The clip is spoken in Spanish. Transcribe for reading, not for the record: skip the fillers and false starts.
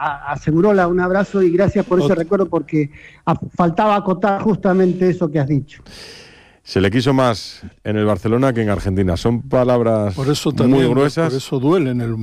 aseguró un abrazo y gracias por ese recuerdo, porque faltaba acotar justamente eso que has dicho. Se le quiso más en el Barcelona que en Argentina. Son palabras por eso también, muy gruesas. Por eso duelen el